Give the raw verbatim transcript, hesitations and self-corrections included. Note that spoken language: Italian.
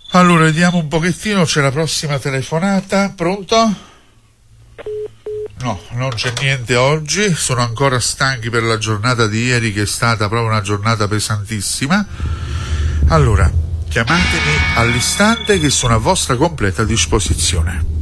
Allora, vediamo un pochettino, c'è la prossima telefonata. Pronto? No, non c'è niente oggi, sono ancora stanchi per la giornata di ieri, che è stata proprio una giornata pesantissima. Allora, chiamatemi all'istante, che sono a vostra completa disposizione.